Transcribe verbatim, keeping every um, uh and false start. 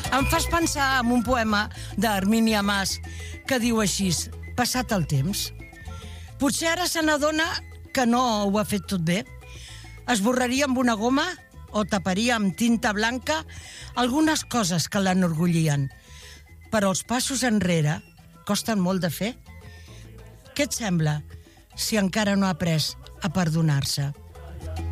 Em fas pensar en un poema d'Hermínia Mas que diu així: passat el temps, potser ara se n'adona que no ho ha fet tot bé. Esborraria amb una goma o taparia amb tinta blanca algunes coses que l'enorgullien. Però els passos enrere costen molt de fer. Què et sembla si encara no ha après a perdonar-se?